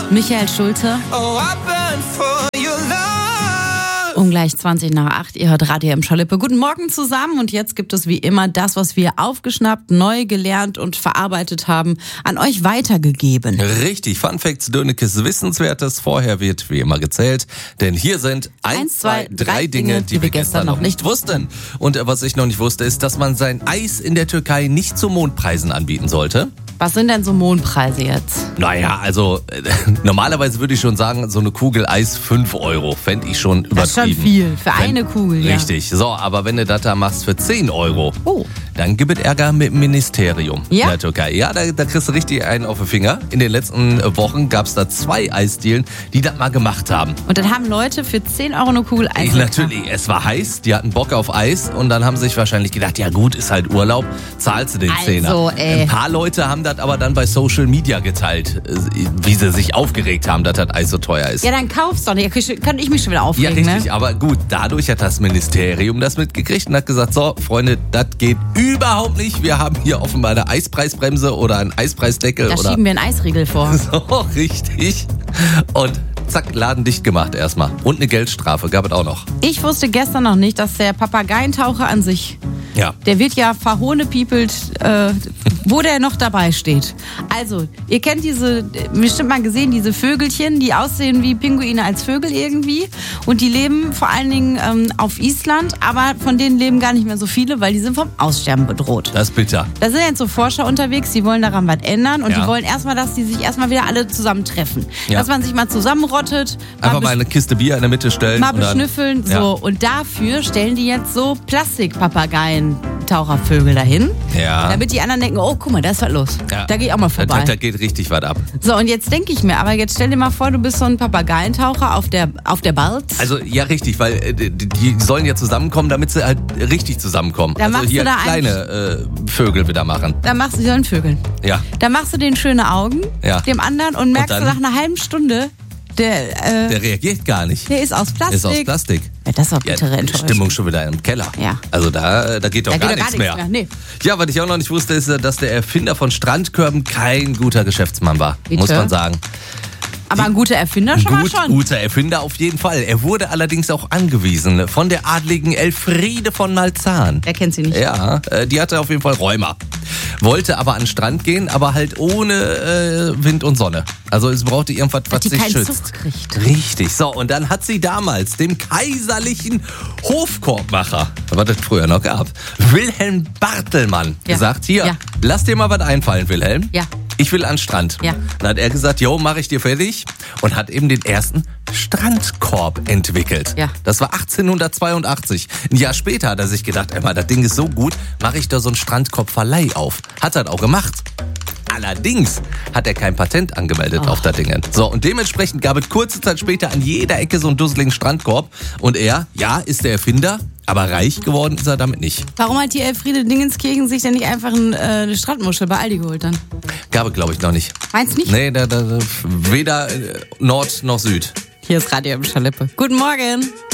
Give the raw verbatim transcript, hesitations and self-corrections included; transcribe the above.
Michael Schulte. Oh, I burn for your love. Um gleich zwanzig nach acht, ihr hört Radio M. Schalippe. Guten Morgen zusammen und jetzt gibt es wie immer das, was wir aufgeschnappt, neu gelernt und verarbeitet haben, an euch weitergegeben. Richtig, Fun Facts, Dönekes Wissenswertes. Vorher wird wie immer gezählt, denn hier sind eins, Eins, zwei, zwei, drei drei Dinge, Dinge, die wir gestern noch nicht wussten. Und äh, was ich noch nicht wusste, ist, dass man sein Eis in der Türkei nicht zu Mondpreisen anbieten sollte. Was sind denn so Mondpreise jetzt? Naja, also äh, normalerweise würde ich schon sagen, so eine Kugel Eis fünf Euro, fände ich schon übertrieben. Das ist schon viel, für Wenn, eine Kugel, ja. Richtig, so, aber wenn du das da machst für zehn Euro, Oh. dann gibt es Ärger mit dem Ministerium Ja? in der Türkei. Ja, da, da kriegst du richtig einen auf den Finger. In den letzten Wochen gab es da zwei Eisdielen, die das mal gemacht haben. Und dann haben Leute für zehn Euro eine Kugel Eis. Natürlich, es war heiß, die hatten Bock auf Eis und dann haben sie sich wahrscheinlich gedacht, ja gut, ist halt Urlaub, zahlst du den Also, Zehner. ey. Ein paar Leute haben das aber dann bei Social Media geteilt, wie sie sich aufgeregt haben, dass das Eis so teuer ist. Ja, dann kauf's doch nicht. Könnte ich mich schon wieder Ja, aufregen, richtig, ne? aber gut, dadurch hat das Ministerium das mitgekriegt und hat gesagt, so, Freunde, das geht überhaupt nicht. Wir haben hier offenbar eine Eispreisbremse oder einen Eispreisdeckel. Da oder schieben wir einen Eisriegel vor. So, richtig. Und zack, Laden dicht gemacht erstmal. Und eine Geldstrafe gab es auch noch. Ich wusste gestern noch nicht, dass der Papageientaucher an sich, Ja. der wird ja verhohnepiepelt, äh, wo der noch dabei steht. Also, ihr kennt diese, bestimmt mal gesehen, diese Vögelchen, die aussehen wie Pinguine als Vögel irgendwie. Und die leben vor allen Dingen ähm, auf Island, aber von denen leben gar nicht mehr so viele, weil die sind vom Aussterben bedroht. Das ist bitter. Da sind jetzt so Forscher unterwegs, die wollen daran was ändern und Ja. die wollen erstmal, dass die sich erstmal wieder alle zusammentreffen. Ja. Dass man sich mal zusammenrottet, Einfach mal mal eine Kiste Bier in der Mitte stellen. Mal und dann- beschnüffeln, Ja. so. Und dafür stellen die jetzt so Plastikpapageien-Tauchervögel dahin. Ja. Damit die anderen denken, oh, guck mal, da ist was los. Ja. Da gehe ich auch mal Da, vorbei. da geht richtig was ab. So, und jetzt denke ich mir, aber jetzt stell dir mal vor, du bist so ein Papageientaucher auf der, auf der Balz. Also ja, richtig, weil äh, die, die sollen ja zusammenkommen, damit sie halt richtig zusammenkommen. Da also machst hier du da kleine äh, Vögel wieder machen. Da machst du, die sollen Vögeln. Ja. Da machst du den schöne Augen, Ja. dem anderen, und merkst Und du dann? nach einer halben Stunde, der, äh, Der reagiert gar nicht. der ist aus Plastik. Ist aus Plastik. Ja, das ist auch Ja, bittere die Enttäuschung. Stimmung schon wieder im Keller. Ja. Also da, da geht doch Da gar, geht doch nichts gar mehr. nichts mehr, nee. Ja, was ich auch noch nicht wusste, ist, dass der Erfinder von Strandkörben kein guter Geschäftsmann war. Bitte? Muss man sagen. Aber ein guter Erfinder schon Gut, mal schon. guter Erfinder auf jeden Fall. Er wurde allerdings auch angewiesen von der adligen Elfriede von Malzahn. Wer kennt sie nicht? Ja, äh, die hatte auf jeden Fall Rheuma. Wollte aber an den Strand gehen, aber halt ohne äh, Wind und Sonne. Also es brauchte irgendwas, was die sich keinen schützt. Zug kriegt. Richtig. So, und dann hat sie damals dem kaiserlichen Hofkorbmacher, was es früher noch gab, Wilhelm Bartelmann, Ja. gesagt, hier, Ja. lass dir mal was einfallen, Wilhelm. Ja. Ich will an den Strand. Ja. Dann hat er gesagt, jo, mach ich dir fertig. Und hat eben den ersten Strandkorb entwickelt. Ja. Das war achtzehnhundertzweiundachtzig. Ein Jahr später hat er sich gedacht, einmal, das Ding ist so gut, mache ich da so einen Strandkorbverleih auf. Hat er auch gemacht. Allerdings hat er kein Patent angemeldet Oh. auf das Ding. So, und dementsprechend gab es kurze Zeit später an jeder Ecke so einen dusseligen Strandkorb. Und er, ja, ist der Erfinder, aber reich geworden ist er damit nicht. Warum hat die Elfriede Dingenskirchen sich denn nicht einfach ein, äh, eine Strandmuschel bei Aldi geholt dann? Gab es, glaube ich, noch nicht. Meinst du nicht? Nee, da, da, weder äh, Nord noch Süd. Hier ist Radio im Schalippe. Guten Morgen.